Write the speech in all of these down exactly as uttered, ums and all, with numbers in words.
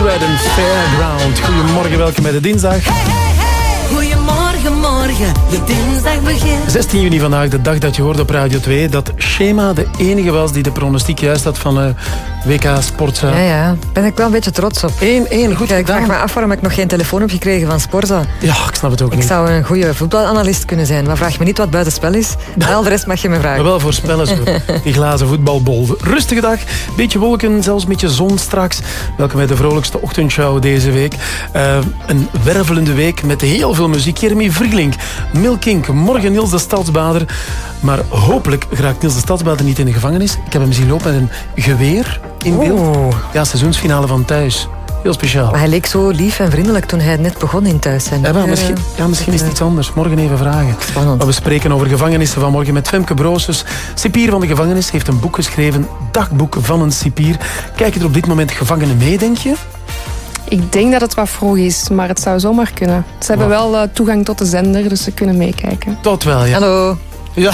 Red en Fairground. Goedemorgen, welkom bij de dinsdag. Hey, hey, hey. Goedemorgen, morgen, de dinsdag begint. zestien juni vandaag, de dag dat je hoorde op Radio twee... dat Shema de enige was die de pronostiek juist had van uh, W K Sportza. Ja, ja. Daar ben ik wel een beetje trots op. één één, goed ik, gedaan. Ik vraag me af waarom ik nog geen telefoon heb gekregen van Sporza. Ja, ik snap het ook ik niet. Ik zou een goede voetbalanalist kunnen zijn, maar vraag me niet wat buitenspel is. Al de rest mag je me vragen. Maar wel voorspellen ze, die glazen voetbalbol. Rustige dag, beetje wolken, zelfs een beetje zon straks. Welkom bij de vrolijkste ochtendshow deze week. Uh, een wervelende week met heel veel muziek. Jeremy Vrieling, Milkink, morgen Niels de Stadsbader. Maar hopelijk geraakt Niels de Stadsbader niet in de gevangenis. Ik heb hem zien lopen met een geweer in beeld. Oeh. Ja, seizoensfinale van Thuis. Heel speciaal. Maar hij leek zo lief en vriendelijk toen hij net begon in Thuis zijn. Ja, maar misschien, ja, misschien is het iets anders. Morgen even vragen. Spannend. Maar we spreken over gevangenissen vanmorgen met Femke Broosjes. Cipier van de gevangenis heeft een boek geschreven. Dagboek van een cipier. Kijken er op dit moment gevangenen mee, denk je? Ik denk dat het wat vroeg is, maar het zou zomaar kunnen. Ze hebben wel uh, toegang tot de zender, dus ze kunnen meekijken. Tot wel, ja. Hallo. Ja.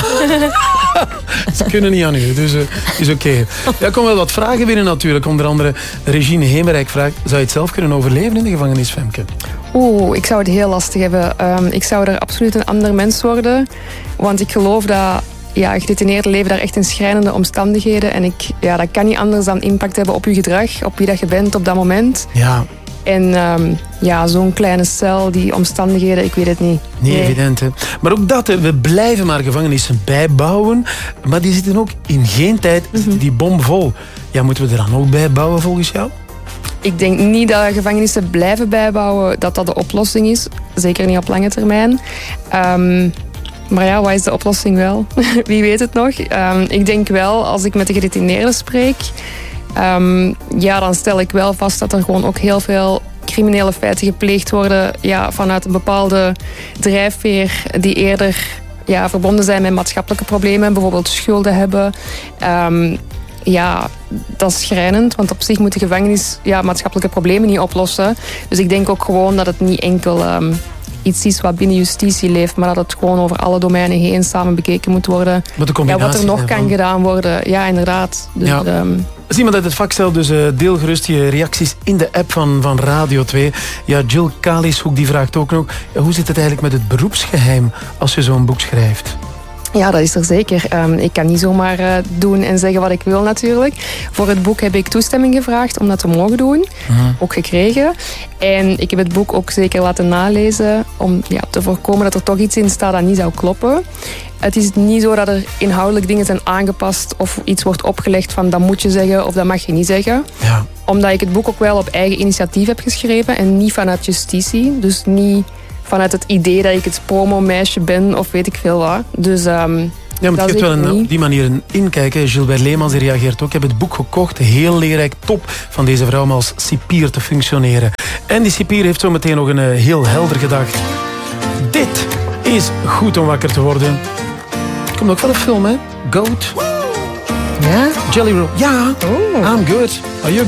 Ze kunnen niet aan u, dus uh, is oké. Okay. Ja, er komen wel wat vragen binnen natuurlijk. Onder andere Regine Hemerijk vraagt... Zou je het zelf kunnen overleven in de gevangenis, Femke? Oeh, ik zou het heel lastig hebben. Um, ik zou er absoluut een ander mens worden. Want ik geloof dat... Ja, gedetineerden leven daar echt in schrijnende omstandigheden. En ik, ja, dat kan niet anders dan impact hebben op je gedrag. Op wie dat je bent op dat moment. Ja. En um, ja, zo'n kleine cel, die omstandigheden, ik weet het niet. Niet nee. evident, hè. Maar ook dat, hè. We blijven maar gevangenissen bijbouwen. Maar die zitten ook in geen tijd, mm-hmm. die bomvol. Ja, moeten we er dan ook bij bouwen volgens jou? Ik denk niet dat gevangenissen blijven bijbouwen, dat dat de oplossing is. Zeker niet op lange termijn. Um, Maar ja, wat is de oplossing wel? Wie weet het nog? Um, ik denk wel, als ik met de gedetineerden spreek... Um, ja, dan stel ik wel vast dat er gewoon ook heel veel criminele feiten gepleegd worden... Ja, vanuit een bepaalde drijfveer die eerder ja, verbonden zijn met maatschappelijke problemen. Bijvoorbeeld schulden hebben. Um, ja, dat is schrijnend, want op zich moet de gevangenis ja, maatschappelijke problemen niet oplossen. Dus ik denk ook gewoon dat het niet enkel... Um, iets is wat binnen justitie leeft, maar dat het gewoon over alle domeinen heen samen bekeken moet worden. Ja, wat er nog kan van... gedaan worden. Ja, inderdaad. Dus, ja. Um... Als iemand uit het vak stelt, dus uh, deel gerust je reacties in de app van, van Radio twee. Ja, Jill Kalishoek die vraagt ook nog, ja, hoe zit het eigenlijk met het beroepsgeheim als je zo'n boek schrijft? Ja, dat is er zeker. Um, ik kan niet zomaar uh, doen en zeggen wat ik wil natuurlijk. Voor het boek heb ik toestemming gevraagd om dat te mogen doen. Mm. Ook gekregen. En ik heb het boek ook zeker laten nalezen om ja, te voorkomen dat er toch iets in staat dat niet zou kloppen. Het is niet zo dat er inhoudelijk dingen zijn aangepast of iets wordt opgelegd van dat moet je zeggen of dat mag je niet zeggen. Ja. Omdat ik het boek ook wel op eigen initiatief heb geschreven en niet vanuit justitie. Dus niet... vanuit het idee dat ik het promomeisje ben of weet ik veel wat. Dus, um, ja, maar je hebt wel een, op die manier een inkijken. Gilbert Leemans die reageert ook. Ik heb het boek gekocht. Heel leerrijk. Top van deze vrouw om als cipier te functioneren. En die cipier heeft zo meteen nog een uh, heel helder gedacht. Dit is goed om wakker te worden. Er komt ook wel een film, hè? Goat. Ja? Jelly Roll. Ja. Oh. I'm good. Are you